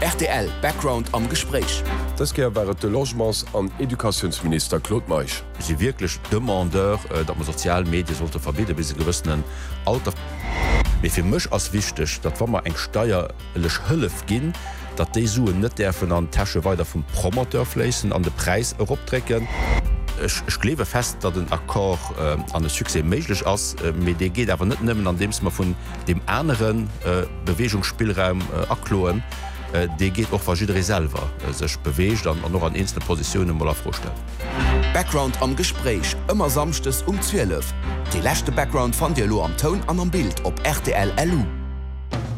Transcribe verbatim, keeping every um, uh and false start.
R T L Background am Gespräch. Das Ger wäret de Logements an Edukationsminister Claude Meich. Sie wirklich Demandeur, äh, dat man Sozialmedien sollte verbieten bis gewissen Alter. Wie fir mech as wichtig, dat war man eng steierlech Hëllef ginn, dat déi Suen net derfen an Tasche weiter vum Promoteur flessen an de Preis optrecken. Ich, ich klebe fest, dat den Akkor äh, an den Suse méiglech ass, äh, me de geht awer net nëmmen, an dems man vun dem Äneren äh, Bewegungsspielraum äh, akloen, äh, de geht och verschiedene selber äh, sech beweegt an noch an einzelne Positionen mal vorstellen. Background am Gespräch immer samstes um zwölf. Die letzte Background von dir lo am Ton an am Bild op R T L L U.